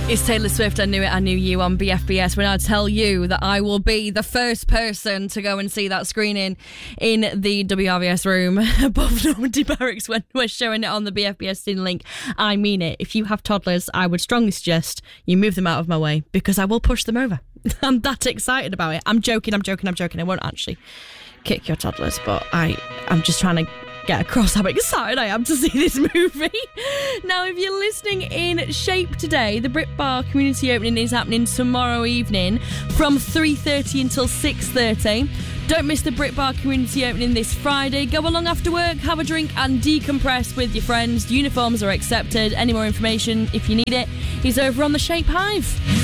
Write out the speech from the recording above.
It's Taylor Swift, I Knew It, I Knew You on BFBS when I tell you that I will be the first person to go and see that screening in the WRVS room above Normandy Barracks when we're showing it on the BFBS Cine link. I mean it. If you have toddlers, I would strongly suggest you move them out of my way because I will push them over. I'm that excited about it. I'm joking. I won't actually kick your toddlers, but I'm just trying to get across how excited I am to see this movie. Now, if you're listening in Shape today, the Brit Bar community opening is happening tomorrow evening from 3:30 until 6:30. Don't miss the Brit Bar community opening this Friday. Go along after work, have a drink and decompress with your friends. Uniforms are accepted. Any more information, if you need it, is over on the Shape Hive.